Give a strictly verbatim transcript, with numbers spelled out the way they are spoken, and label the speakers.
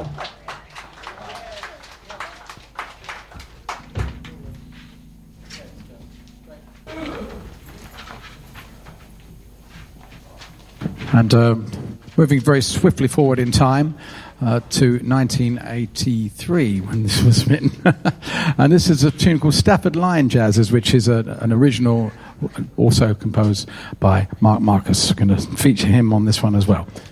Speaker 1: And uh, moving very swiftly forward in time uh, to nineteen eighty-three when this was written. And this is a tune called Stafford Line Jazzes, which is a, an original also composed by Mark Marcus. We're going to feature him on this one as well.